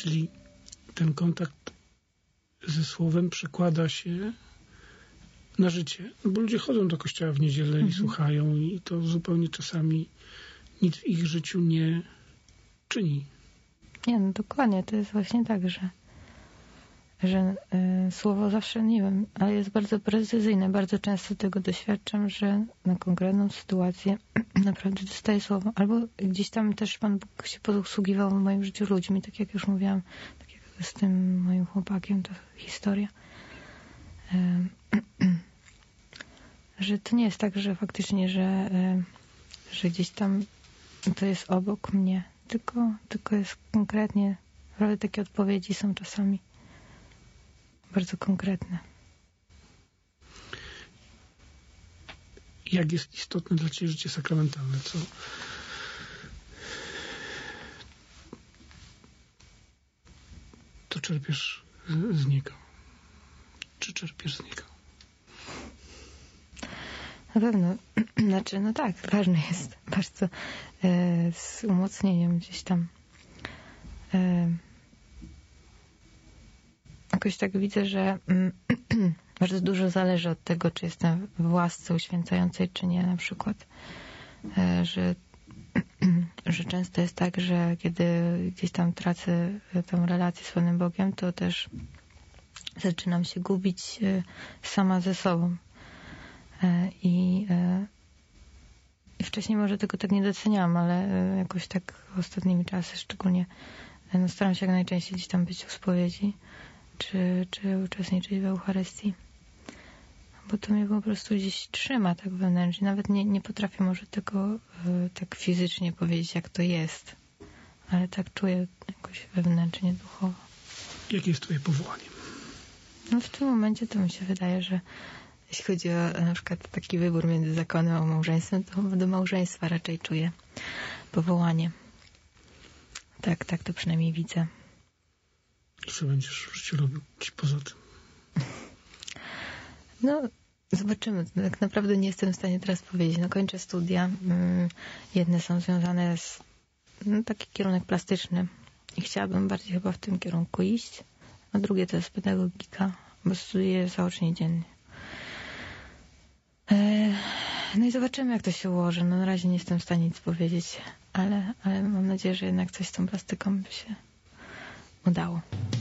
Czyli ten kontakt ze słowem przekłada się na życie. Bo ludzie chodzą do kościoła w niedzielę i słuchają i to zupełnie czasami nic w ich życiu nie czyni. Nie, no dokładnie. To jest właśnie tak, że słowo zawsze, nie wiem, ale jest bardzo precyzyjne. Bardzo często tego doświadczam, że na konkretną sytuację naprawdę dostaję słowo. Albo gdzieś tam też Pan Bóg się posługiwał w moim życiu ludźmi, tak jak już mówiłam, tak jak z tym moim chłopakiem, ta historia. Że to nie jest tak, że faktycznie, że gdzieś tam to jest obok mnie, tylko jest konkretnie, naprawdę takie odpowiedzi są czasami bardzo konkretne. Jak jest istotne dla Ciebie życie sakramentalne? To czerpiesz z niego? Czy czerpiesz z niego? Na pewno. Znaczy, no tak, ważne jest bardzo z umocnieniem gdzieś tam. Jakoś tak widzę, że bardzo dużo zależy od tego, czy jestem w łasce uświęcającej, czy nie, na przykład. Że często jest tak, że kiedy gdzieś tam tracę tą relację z Panem Bogiem, to też zaczynam się gubić sama ze sobą. I wcześniej może tego tak nie doceniałam, ale jakoś tak ostatnimi czasy szczególnie staram się jak najczęściej gdzieś tam być w spowiedzi, czy uczestniczyć w Eucharystii. Bo to mnie po prostu gdzieś trzyma tak wewnętrznie. Nawet nie potrafię może tego tak fizycznie powiedzieć, jak to jest. Ale tak czuję jakoś wewnętrznie, duchowo. Jakie jest Twoje powołanie? No w tym momencie to mi się wydaje, że jeśli chodzi o na przykład taki wybór między zakonem a małżeństwem, to do małżeństwa raczej czuję powołanie. Tak to przynajmniej widzę. Co będziesz w życiu robił poza tym? No, zobaczymy. Tak naprawdę nie jestem w stanie teraz powiedzieć. No, kończę studia. Jedne są związane z taki kierunek plastyczny i chciałabym bardziej chyba w tym kierunku iść. A drugie to jest pedagogika, bo studiuję zaocznie dziennie. No i zobaczymy, jak to się ułoży. No, na razie nie jestem w stanie nic powiedzieć, ale mam nadzieję, że jednak coś z tą plastyką by się udało.